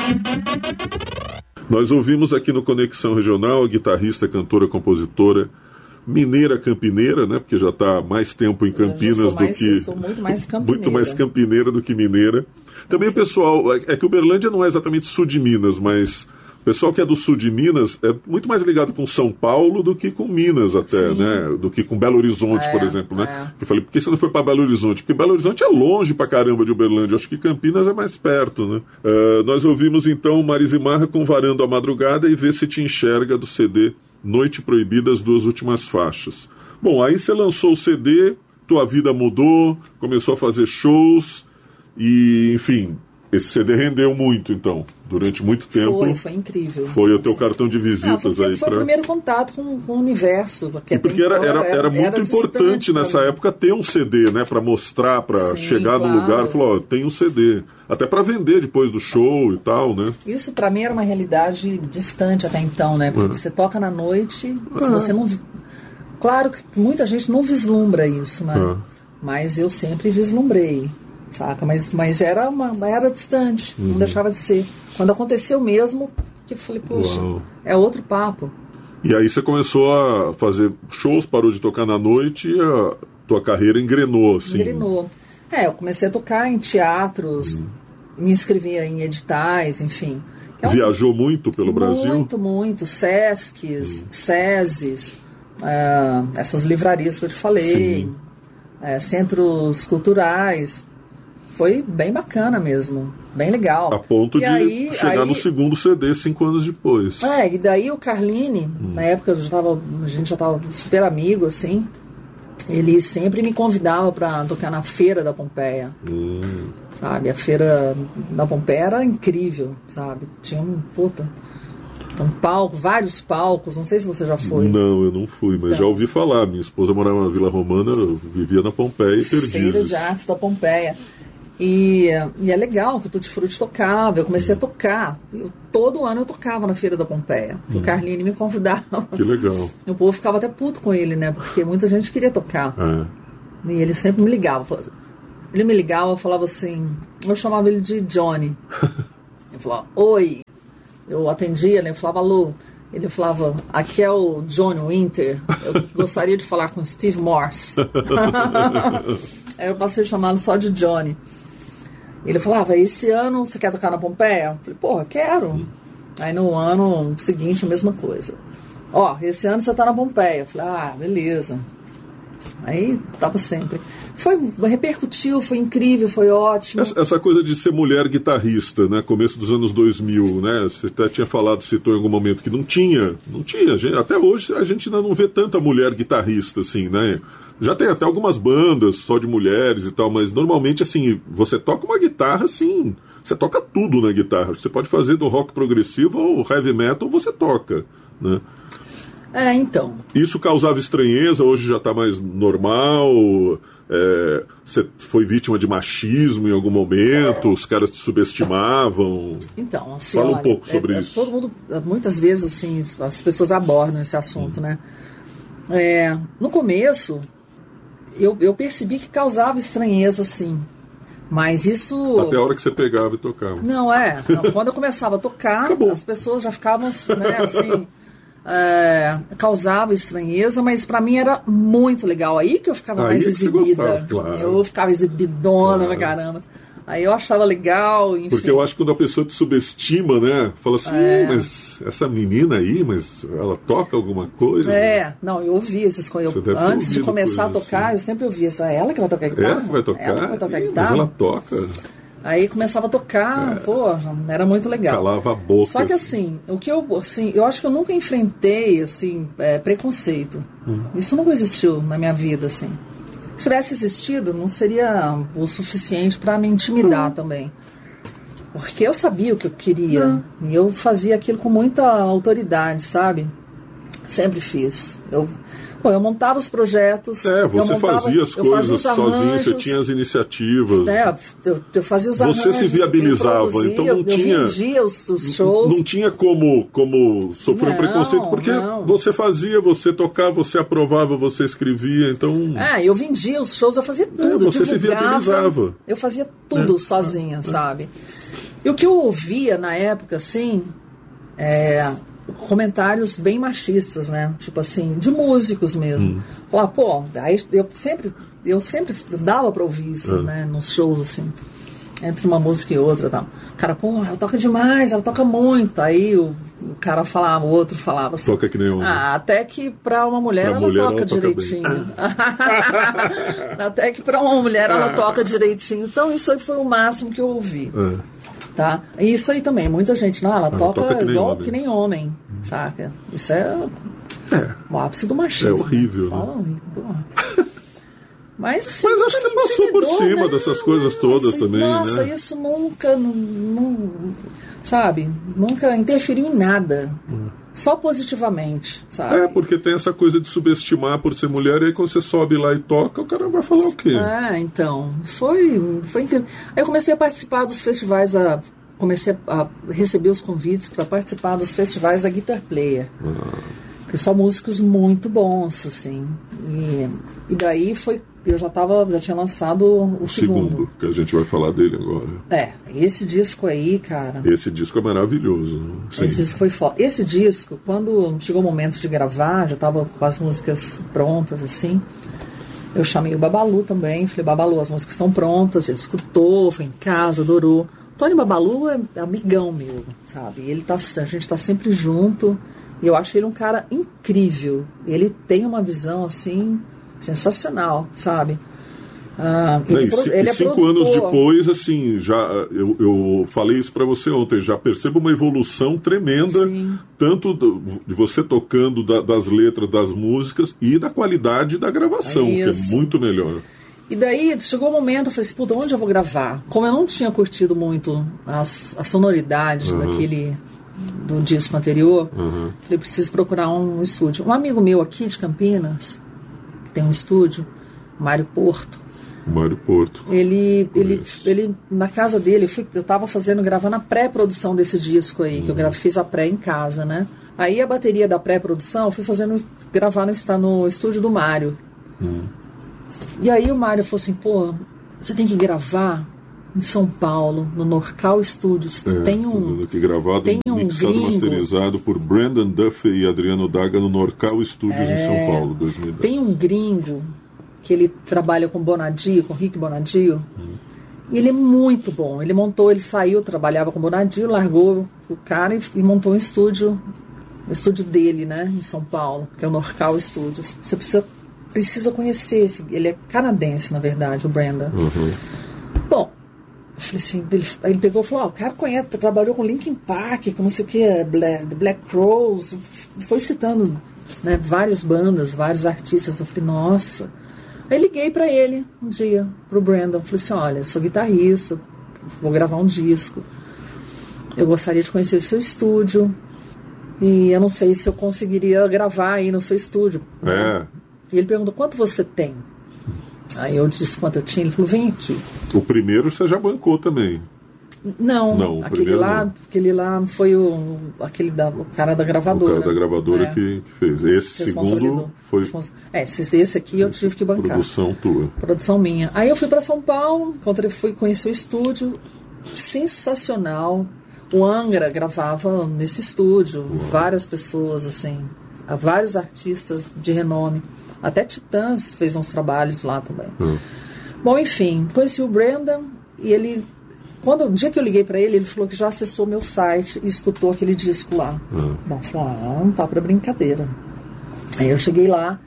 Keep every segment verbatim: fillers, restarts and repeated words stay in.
Nós ouvimos aqui no Conexão Regional a guitarrista, cantora, compositora, mineira campineira, né? Porque já está mais tempo em Campinas do mais, que... Eu sou muito mais campineira. Muito mais campineira do que mineira. Também o pessoal... É que Uberlândia não é exatamente sul de Minas, mas... O pessoal que é do sul de Minas é muito mais ligado com São Paulo do que com Minas até, Sim. né? Do que com Belo Horizonte, é, por exemplo, né? É. Eu falei, por que você não foi para Belo Horizonte? Porque Belo Horizonte é longe pra caramba de Uberlândia. Acho que Campinas é mais perto, né? Uh, nós ouvimos então Marizimarra com Varando a Madrugada e Vê Se Te Enxerga do C D Noite Proibida, as duas últimas faixas. Bom, aí você lançou o C D, tua vida mudou, começou a fazer shows e, enfim... Esse C D rendeu muito, então, durante muito tempo. Foi, foi incrível. Foi o teu cartão de visitas Não, aí. Foi pra... o primeiro contato com, com o universo. Porque, e porque era, era, era, era muito era importante nessa época ter um C D, né? Pra mostrar, pra Sim, chegar claro. no lugar e falar, ó, tem um C D. Até pra vender depois do show e tal, né? Isso pra mim era uma realidade distante até então, né? Porque é. você toca na noite, é. você não... Claro que muita gente não vislumbra isso, né? É. Mas eu sempre vislumbrei. Saca? Mas, mas era uma era distante, uhum. não deixava de ser. Quando aconteceu mesmo, que eu falei, poxa, Uau. é outro papo. E aí você começou a fazer shows, parou de tocar na noite e a tua carreira engrenou, assim. Engrenou. É, eu comecei a tocar em teatros, uhum. me inscrevia em editais, enfim. É um... Viajou muito pelo Brasil? Muito, muito. Sescs, uhum. SESIs, uh, essas livrarias que eu te falei, uh, centros culturais. Foi bem bacana mesmo, bem legal. A ponto e de aí, chegar aí, no segundo C D cinco anos depois. É, e daí o Carline, hum. na época eu já tava, a gente já estava super amigo, assim, ele sempre me convidava para tocar na Feira da Pompeia. Hum. Sabe, a Feira da Pompeia era incrível, sabe? Tinha um, puta... um palco, vários palcos, não sei se você já foi. Não, eu não fui, mas então, já ouvi falar. Minha esposa morava na Vila Romana, eu vivia na Pompeia e Perdizes. Feira de Artes da Pompeia. E, e é legal que o Tutti Frutti tocava, eu comecei hum. a tocar. Eu, todo ano eu tocava na Feira da Pompeia. Hum. O Carline me convidava. Que legal. E o povo ficava até puto com ele, né? Porque muita gente queria tocar. É. E ele sempre me ligava. Falava, ele me ligava e falava assim... Eu chamava ele de Johnny. Eu falava, oi... Eu atendia, né? Eu falava, alô. Ele falava, aqui é o Johnny Winter. Eu gostaria de falar com o Steve Morse. Aí eu passei a chamá-lo só de Johnny. Ele falava, esse ano você quer tocar na Pompeia? Eu falei, porra, quero. Hum. Aí no ano seguinte, a mesma coisa. Ó, esse ano você tá na Pompeia. Eu falei, ah, beleza. Aí tava sempre. Foi, repercutiu, foi incrível, foi ótimo. Essa, essa coisa de ser mulher guitarrista, né? Começo dos anos dois mil, né? Você até tinha falado, citou em algum momento que não tinha, não tinha. Gente, até hoje a gente ainda não vê tanta mulher guitarrista, assim, né? Já tem até algumas bandas só de mulheres e tal, mas normalmente, assim, você toca uma guitarra, assim, você toca tudo na guitarra. Você pode fazer do rock progressivo ou heavy metal, você toca, né? É, então. Isso causava estranheza, hoje já está mais normal. É, você foi vítima de machismo em algum momento, os caras te subestimavam. Então, assim, fala um olha, pouco sobre é, isso. Todo mundo, muitas vezes, assim, as pessoas abordam esse assunto, hum. né? É, no começo, eu, eu percebi que causava estranheza, sim. Mas isso... Até a hora que você pegava e tocava. Não, é. Não, quando eu começava a tocar, Acabou. As pessoas já ficavam, né, assim... É, causava estranheza, mas pra mim era muito legal. Aí que eu ficava Aí mais é exibida. Gostava, claro. Eu ficava exibidona, claro. Caramba. Aí eu achava legal, enfim. Porque eu acho que quando a pessoa te subestima, né? Fala assim, é. mas essa menina aí, mas ela toca alguma coisa? É, não, eu ouvi essas coisas. Antes de começar a tocar, assim. eu sempre ouvia isso. É ela que vai tocar guitarra? Ela que vai tocar? Ela que vai tocar Ih, guitarra? Mas ela toca... Aí começava a tocar, é. pô, era muito legal. Calava a boca. Só que assim, o que eu, assim, eu acho que eu nunca enfrentei, assim, é, preconceito. Hum. Isso nunca existiu na minha vida, assim. Se tivesse existido, não seria o suficiente para me intimidar hum. também. Porque eu sabia o que eu queria. Hum. E eu fazia aquilo com muita autoridade, sabe? Sempre fiz. Eu... Pô, eu montava os projetos. É, você montava, fazia as coisas fazia sozinho, você tinha as iniciativas. É, eu, eu fazia os arranjos. Você se viabilizava, então não eu, tinha. Eu vendia os, os shows. Não, não tinha como, como sofrer não, preconceito, porque não. você fazia, você tocava, você aprovava, você escrevia, então. É, eu vendia os shows, eu fazia tudo. É, você se viabilizava. Eu fazia tudo é. sozinha, é. sabe? E o que eu ouvia na época, assim, é, comentários bem machistas, né? Tipo assim, de músicos mesmo. Hum. Falar, pô, aí eu sempre, eu sempre dava pra ouvir isso, é. né? Nos shows, assim, entre uma música e outra e tal. O cara, pô, ela toca demais, ela toca muito. Aí o, o cara falava, o outro falava assim. Toca que nem homem. Ah, até que pra uma mulher pra ela mulher, toca ela direitinho. Toca até que pra uma mulher ela toca direitinho. Então isso aí foi o máximo que eu ouvi. É. Tá? E isso aí também, muita gente, não, ela ah, toca, toca que igual homem. que nem homem, hum. saca? Isso é, é o ápice do machismo. É horrível, né? né? Mas, assim, Mas acho que você passou por cima né? dessas coisas todas assim, também, nossa, né? Nossa, isso nunca, não, não, sabe? Nunca interferiu em nada. Hum. Só positivamente, sabe? É, porque tem essa coisa de subestimar por ser mulher, e aí quando você sobe lá e toca, o cara vai falar o quê? Ah, então, foi, foi incrível. Aí eu comecei a participar dos festivais, a, comecei a receber os convites para participar dos festivais da Guitar Player. Ah. Que são músicos muito bons, assim. E, e daí foi, eu já tava, já tinha lançado o, o segundo. segundo. Que a gente vai falar dele agora. É, esse disco aí, cara... Esse disco é maravilhoso. Sim. Esse disco foi foda. Esse disco, quando chegou o momento de gravar, já tava com as músicas prontas, assim, eu chamei o Babalu também, falei, Babalu, as músicas estão prontas, ele escutou, foi em casa, adorou. Tony Babalu é amigão meu, sabe? Ele tá, a gente tá sempre junto... E eu acho ele um cara incrível. Ele tem uma visão, assim, sensacional, sabe? Ah, ele, Bem, pro, ele é cinco produtor. anos depois, assim, já eu, eu falei isso para você ontem, já percebo uma evolução tremenda, Sim. tanto do, de você tocando da, das letras das músicas e da qualidade da gravação, é que é muito melhor. E daí, chegou o momento, eu falei assim, puta, onde eu vou gravar? Como eu não tinha curtido muito as, a sonoridade uhum. daquele... do disco anterior, uhum. falei, preciso procurar um estúdio. Um amigo meu aqui de Campinas, que tem um estúdio, Mário Porto. Mário Porto. Ele, ele, ele, na casa dele, eu, fui, eu tava fazendo, gravando a pré-produção desse disco aí, uhum. que eu gravo, fiz a pré em casa, né? Aí a bateria da pré-produção, eu fui fazendo, gravar no, no estúdio do Mário. Uhum. E aí o Mário falou assim, pô, você tem que gravar em São Paulo, no Norcal Studios. É, tem um aqui gravado, tem um mixado, gringo, masterizado por Brandon Duffy e Adriano Daga no Norcal Studios é, em São Paulo, dois mil e dez. Tem um gringo que ele trabalha com Bonadio, com Rick Bonadio, hum. e ele é muito bom. Ele montou, ele saiu, trabalhava com Bonadio, largou o cara e, e montou um estúdio, o estúdio dele, né, em São Paulo, que é o Norcal Studios. Você precisa, precisa conhecer esse, ele é canadense, na verdade, o Brandon. Uhum. Bom, eu falei assim, ele, aí ele pegou e falou, ó, oh, o cara conhece, trabalhou com Linkin Park, com não sei o que, Black, The Black Crowes, foi citando, né, várias bandas, vários artistas. Eu falei, nossa. Aí liguei pra ele um dia, pro Brandon, falei assim, olha, eu sou guitarrista, vou gravar um disco, eu gostaria de conhecer o seu estúdio, e eu não sei se eu conseguiria gravar aí no seu estúdio. É. Né? E ele perguntou, quanto você tem? Aí eu disse quanto eu tinha, ele falou, vem aqui. O primeiro você já bancou também? Não, não aquele, lá, não. aquele lá foi o, aquele da, o cara da gravadora. O cara da gravadora é. que, que fez. Esse segundo foi... É, esse, esse aqui eu tive que bancar. Produção tua. Produção minha. Aí eu fui para São Paulo, encontrei, fui conhecer o estúdio, sensacional. O Angra gravava nesse estúdio, Uau. várias pessoas, assim, vários artistas de renome. Até Titãs fez uns trabalhos lá também. Hum. Bom, enfim, conheci o Brandon e ele, quando o dia que eu liguei para ele, ele falou que já acessou meu site e escutou aquele disco lá. Hum. Bom, falou, ah, não tá pra brincadeira. Aí eu cheguei lá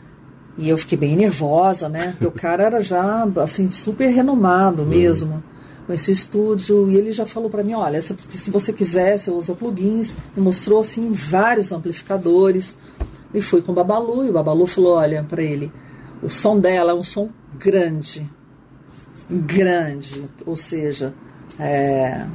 e eu fiquei bem nervosa, né? Porque o cara era já, assim, super renomado mesmo. Hum. Conheci o estúdio e ele já falou para mim, olha, se, se você quiser, você usa plugins. Me mostrou, assim, vários amplificadores. E fui com o Babalu, e o Babalu falou, olha, para ele, o som dela é um som grande, grande, ou seja, é,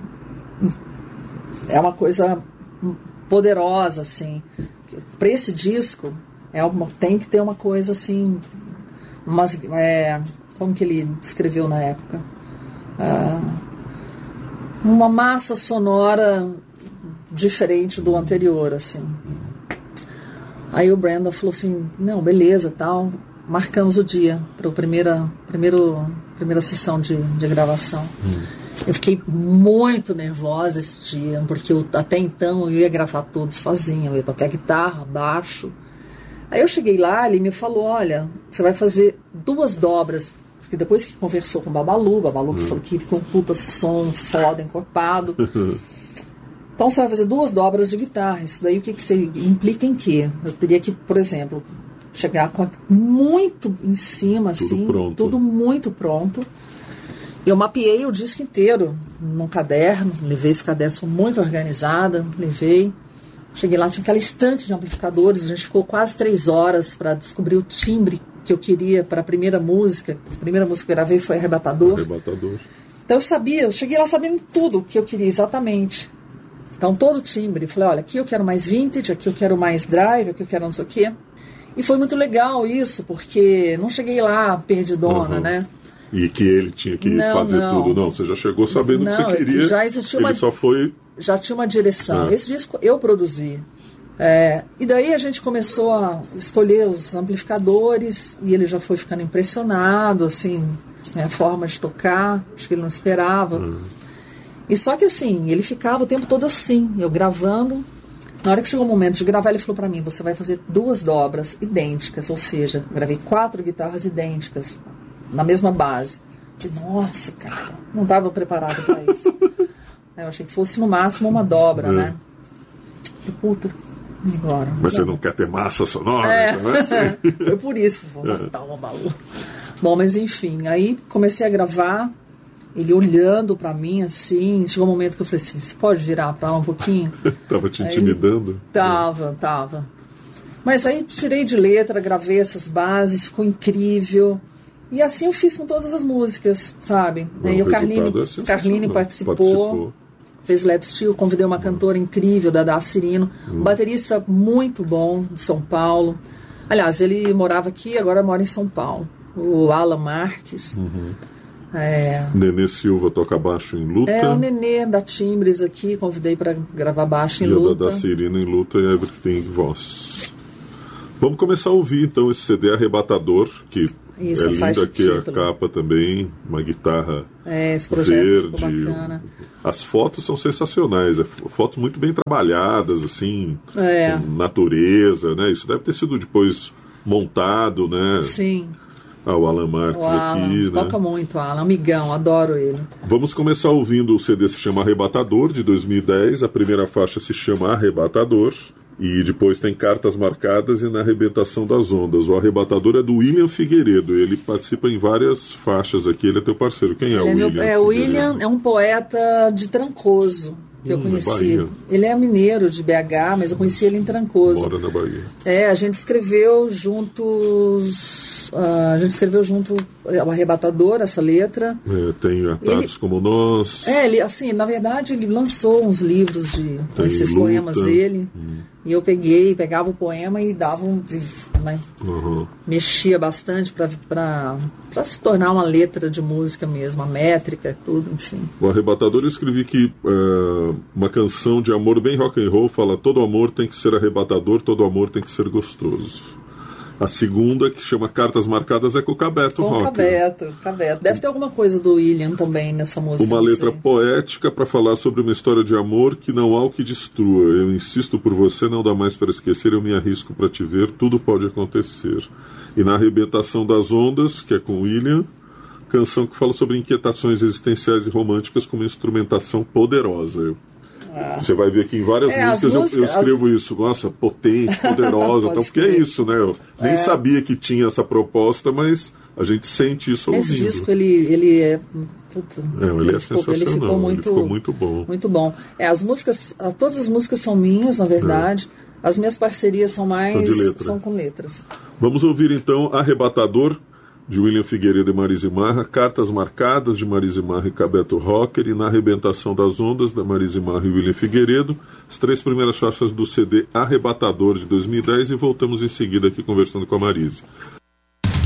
é uma coisa poderosa, assim. Para esse disco, é uma, tem que ter uma coisa, assim, umas, é, como que ele descreveu na época? É, uma massa sonora diferente do anterior, assim. Aí o Brandon falou assim, não, beleza, tal, marcamos o dia para a primeira, primeiro, primeira sessão de, de gravação. Hum. Eu fiquei muito nervosa esse dia, porque eu, até então eu ia gravar tudo sozinha, eu ia tocar guitarra, baixo. Aí eu cheguei lá, ele me falou, olha, você vai fazer duas dobras, porque depois que conversou com o Babalu, o Babalu hum. falou que ele com um puta som foda, encorpado. Então você vai fazer duas dobras de guitarra. Isso daí o que, que você implica em quê? Eu teria que, por exemplo, chegar com a, muito em cima, tudo assim, pronto. Tudo muito pronto. Eu mapeei o disco inteiro num caderno, levei esse caderno, sou muito organizada, levei. Cheguei lá, tinha aquela estante de amplificadores, a gente ficou quase três horas para descobrir o timbre que eu queria para a primeira música. A primeira música que eu gravei foi Arrebatador. Arrebatador. Então eu sabia, eu cheguei lá sabendo tudo o que eu queria exatamente. Então todo o timbre, eu falei, olha, aqui eu quero mais vintage, aqui eu quero mais drive, aqui eu quero não sei o quê. E foi muito legal isso, porque não cheguei lá perdidona, uhum. né? E que ele tinha que não, fazer não. tudo, não. Você já chegou sabendo não, o que você queria. Já existia uma, ele só foi... já tinha uma direção. É. Esse disco eu produzi. É, e daí a gente começou a escolher os amplificadores e ele já foi ficando impressionado, assim, né, a forma de tocar, acho que ele não esperava. Uhum. E só que assim, ele ficava o tempo todo assim, eu gravando. Na hora que chegou o momento de gravar, ele falou pra mim, você vai fazer duas dobras idênticas, ou seja, gravei quatro guitarras idênticas, na mesma base. Eu falei, nossa, cara, não estava preparado pra isso. Eu achei que fosse no máximo uma dobra, é. né? Que puta, e agora? Mas você não quer ter massa sonora? É, então é assim. Foi por isso, vou matar uma baú. Bom, mas enfim, aí comecei a gravar, ele olhando pra mim assim, chegou um momento que eu falei assim, você pode virar pra lá um pouquinho? Tava te intimidando? Aí, tava, tava. Mas aí tirei de letra, gravei essas bases, ficou incrível. E assim eu fiz com todas as músicas, sabe? O aí o Carline, é Carline participou, participou, fez lap steel, convidei uma cantora incrível, Dada Cirino, hum. um baterista muito bom de São Paulo. Aliás, ele morava aqui, agora mora em São Paulo. O Alan Marques. Uhum. É... Nenê Silva toca baixo em Luta. É, o Nenê da Timbres aqui, convidei para gravar baixo em e Luta. E a Dada Cirino em Luta e Everything Voz. Vamos começar a ouvir então esse C D Arrebatador, que Isso, é linda aqui a capa também, uma guitarra é, esse projeto verde. Ficou bacana. As fotos são sensacionais, é, fotos muito bem trabalhadas, assim, é. com natureza, né? Isso deve ter sido depois montado, né? Sim. Ah, o Alan Marques o Alan, aqui, toca né? muito, Alan, amigão, adoro ele. Vamos começar ouvindo, o C D se chama Arrebatador, de dois mil e dez, a primeira faixa se chama Arrebatador. E depois tem Cartas Marcadas e Na Arrebentação das Ondas. O Arrebatador é do William Figueiredo. Ele participa em várias faixas aqui. Ele é teu parceiro. Quem é, é o meu, William? É, o William é um poeta de Trancoso, que hum, eu conheci. Ele é mineiro de B H, mas eu conheci ele em Trancoso. Mora na Bahia. É, a gente escreveu juntos... Uh, a gente escreveu junto o Arrebatador, essa letra. É, tem Atados ele, Como Nós. É, ele, assim, na verdade, ele lançou uns livros de com esses Luta. poemas dele. Hum. E eu peguei, pegava o poema e dava um... Né, uhum. mexia bastante para se tornar uma letra de música mesmo, a métrica, tudo, enfim. O Arrebatador, eu escrevi que uh, uma canção de amor bem rock and roll fala: todo amor tem que ser arrebatador, todo amor tem que ser gostoso. A segunda, que chama Cartas Marcadas, é com o Cabeto Rock. Com o Cabeto, Cabeto. Deve ter alguma coisa do William também nessa música. Uma letra poética para falar sobre uma história de amor que não há o que destrua. Eu insisto por você, não dá mais para esquecer, eu me arrisco para te ver, tudo pode acontecer. E Na Arrebentação das Ondas, que é com o William, canção que fala sobre inquietações existenciais e românticas com uma instrumentação poderosa. Eu Você vai ver que em várias é, músicas, músicas eu, eu escrevo as... isso, nossa, potente, poderosa, então, porque é isso, né? Eu nem é. sabia que tinha essa proposta, mas a gente sente isso ouvindo. Esse disco, ele, ele é... Puta, é, ele, ele é ficou, sensacional, ele ficou muito, ele ficou muito bom. Muito bom. É, as músicas, todas as músicas são minhas, na verdade. É. As minhas parcerias são mais... São de letra. São com letras. Vamos ouvir, então, Arrebatador, de William Figueiredo e Marise Marra, Cartas Marcadas, de Marise Marra e Cabeto Rocker, e Na Arrebentação das Ondas, da Marise Marra e William Figueiredo, as três primeiras faixas do C D Arrebatador, de dois mil e dez, e voltamos em seguida aqui conversando com a Marise.